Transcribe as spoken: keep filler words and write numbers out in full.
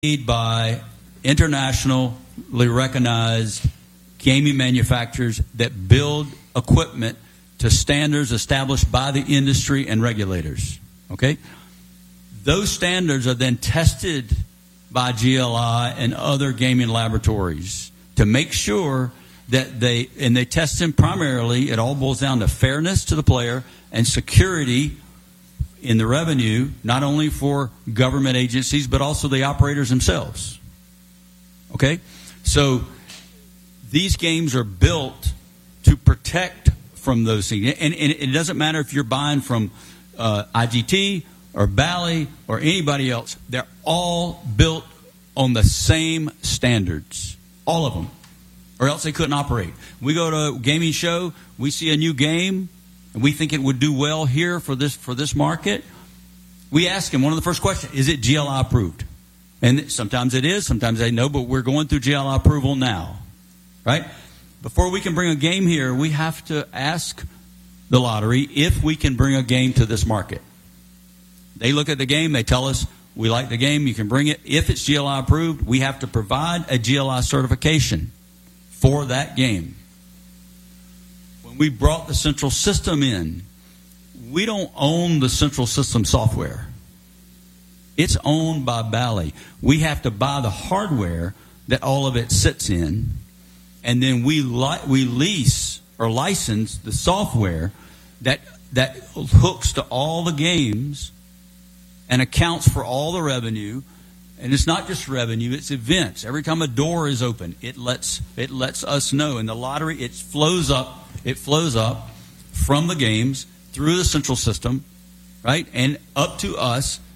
made by internationally recognized gaming manufacturers that build equipment to standards established by the industry and regulators. Okay? Those standards are then tested by G L I and other gaming laboratories to make sure that they, and they test them primarily, it all boils down to fairness to the player and security in the revenue, not only for government agencies, but also the operators themselves. Okay? So these games are built to protect from those things. And, and it doesn't matter if you're buying from uh, I G T or Bally or anybody else. They're all built on the same standards. All of them. Or else they couldn't operate. We go to a gaming show, we see a new game, and we think it would do well here for this for this market. We ask them, one of the first questions, is it G L I approved? And sometimes it is, sometimes they know, but we're going through G L I approval now. Right? Before we can bring a game here, we have to ask the lottery if we can bring a game to this market. They look at the game, they tell us, we like the game, you can bring it. If it's G L I approved, we have to provide a G L I certification for that game. When we brought the central system in, we don't own the central system software. It's owned by Bally. We have to buy the hardware that all of it sits in, and then we li- we lease or license the software that that hooks to all the games and accounts for all the revenue. And it's not just revenue, it's events. Every time a door is open, it lets it lets us know. In the lottery, it flows up, it flows up from the games through the central system, right? And up to us.